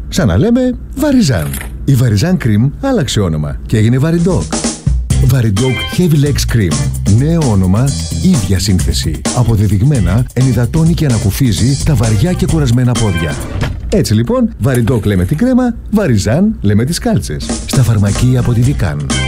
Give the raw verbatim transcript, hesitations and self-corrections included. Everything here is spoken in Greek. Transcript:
Σαν να λέμε Βαριζάν. Η Βαριζάν Cream άλλαξε όνομα και έγινε Varidoc. Varidoc Heavy Legs Cream. Νέο όνομα, ίδια σύνθεση. Αποδεδειγμένα ενυδατώνει και ανακουφίζει τα βαριά και κουρασμένα πόδια. Έτσι λοιπόν, Varidoc λέμε την κρέμα, Βαριζάν λέμε τις κάλτσες. Στα φαρμακεία από τη Vican.